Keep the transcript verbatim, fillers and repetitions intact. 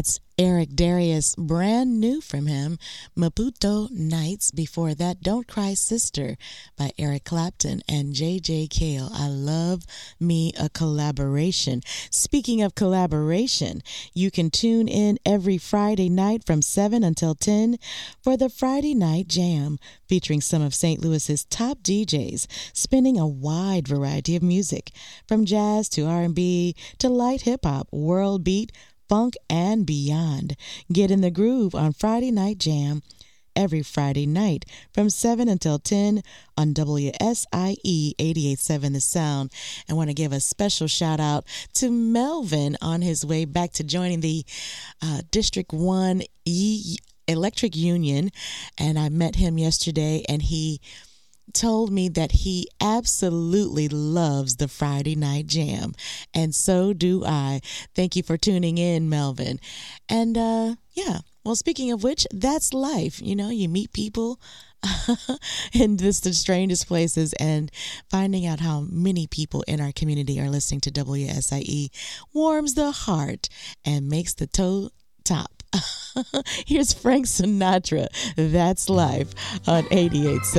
That's Eric Darius, brand new from him, Maputo Nights. Before that, Don't Cry Sister by Eric Clapton and J J Cale. I love me a collaboration. Speaking of collaboration, you can tune in every Friday night from seven until ten for the Friday Night Jam, featuring some of Saint Louis's top D Js, spinning a wide variety of music, from jazz to R and B to light hip-hop, world beat, funk, and beyond. Get in the groove on Friday Night Jam every Friday night from seven until ten on W S I E eighty-eight point seven The Sound. I want to give a special shout out to Melvin on his way back to joining the uh, District one e- Electric Union, and I met him yesterday, and he told me that he absolutely loves the Friday Night Jam, and so do I. Thank you for tuning in, Melvin. And uh yeah, well, speaking of which, that's life. You know, you meet people in this the strangest places, and finding out how many people in our community are listening to W S I E warms the heart and makes the toe top. Here's Frank Sinatra, That's Life, on eighty-eight point seven